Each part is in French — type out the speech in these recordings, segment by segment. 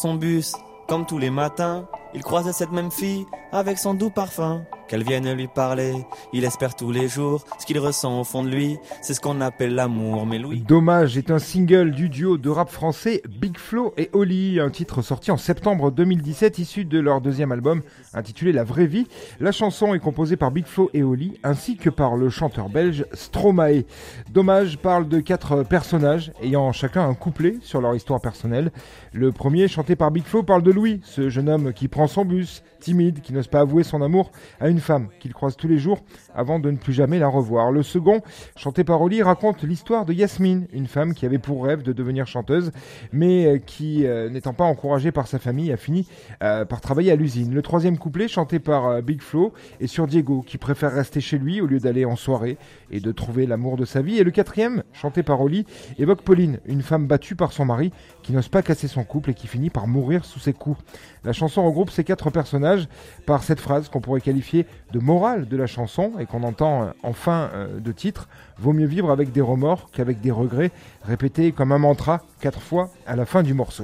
Son bus, comme tous les matins, il croisait cette même fille avec son doux parfum. Qu'elle vienne lui parler, il espère tous les jours ce qu'il ressent au fond de lui, c'est ce qu'on appelle l'amour. Mais Louis... Dommage est un single du duo de rap français Big Flo et Oli, un titre sorti en septembre 2017 issu de leur deuxième album intitulé La Vraie Vie. La chanson est composée par Big Flo et Oli ainsi que par le chanteur belge Stromae. Dommage parle de 4 personnages ayant chacun un couplet sur leur histoire personnelle. Le premier, chanté par Big Flo, parle de Louis, ce jeune homme qui prend son bus, timide, qui n'ose pas avouer son amour à une femme qu'il croise tous les jours avant de ne plus jamais la revoir. Le second, chanté par Oli, raconte l'histoire de Yasmine, une femme qui avait pour rêve de devenir chanteuse, mais qui, n'étant pas encouragée par sa famille, a fini par travailler à l'usine. Le troisième couplet, chanté par Big Flo, est sur Diego, qui préfère rester chez lui au lieu d'aller en soirée et de trouver l'amour de sa vie. Et le quatrième, chanté par Oli, évoque Pauline, une femme battue par son mari, qui n'ose pas casser son couple et qui finit par mourir sous ses coups. La chanson regroupe ces 4 personnages par cette phrase qu'on pourrait qualifier de morale de la chanson et qu'on entend en fin de titre. Vaut mieux vivre avec des remords qu'avec des regrets, répété comme un mantra 4 fois à la fin du morceau.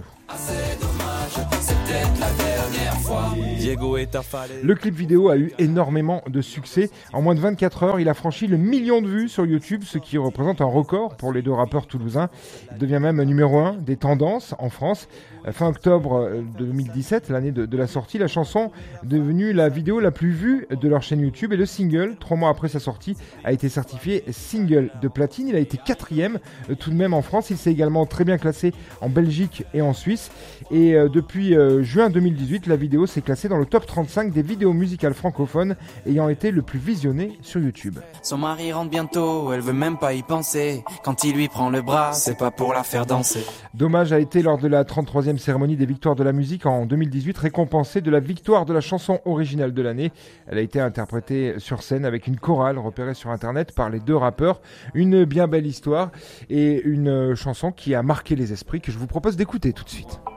Le clip vidéo a eu énormément de succès. En moins de 24 heures, il a franchi le 1 million de vues sur YouTube, ce qui représente un record pour les 2 rappeurs toulousains. Il devient même numéro 1 des tendances en France. Fin octobre 2017, l'année de la sortie, la chanson est devenue la vidéo la plus vue de leur chaîne YouTube et le single, 3 mois après sa sortie, a été certifié single de platine. Il a été 4e tout de même en France. Il s'est également très bien classé en Belgique et en Suisse. Et depuis juin 2018, la vidéo s'est classée dans le top 35 des vidéos musicales francophones ayant été le plus visionné sur YouTube. Son mari rentre bientôt, elle veut même pas y penser. Quand il lui prend le bras, c'est pas pour la faire danser. Dommage a été lors de la 33e cérémonie des victoires de la musique en 2018 récompensée de la victoire de la chanson originale de l'année. Elle a été interprétée sur scène avec une chorale repérée sur internet par les 2 rappeurs. Une bien belle histoire et une chanson qui a marqué les esprits que je vous propose d'écouter tout de suite.